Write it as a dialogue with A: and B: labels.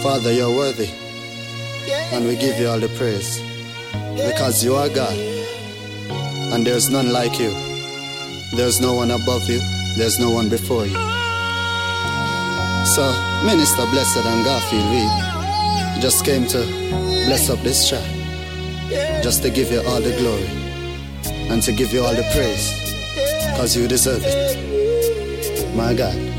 A: Father, you're worthy, and we give you all the praise, because you are God, and there's none like you. There's no one above you, there's no one before you. So, Minister Blessed and Garfield, we just came to bless up this track, just to give you all the glory, and to give you all the praise, because you deserve it. My God.